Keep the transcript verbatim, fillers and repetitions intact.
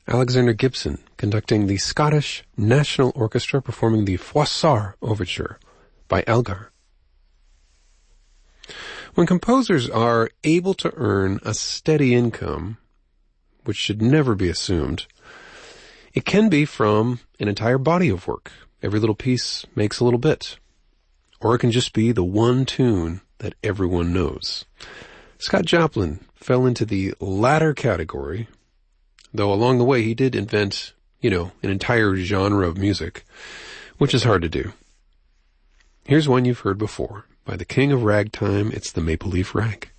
Alexander Gibson conducting the Scottish National Orchestra performing the Froissart Overture by Elgar. When composers are able to earn a steady income, which should never be assumed, it can be from an entire body of work. Every little piece makes a little bit. Or it can just be the one tune that everyone knows. Scott Joplin fell into the latter category, though along the way he did invent, you know, an entire genre of music, which is hard to do. Here's one you've heard before. By the king of ragtime, it's the Maple Leaf Rag.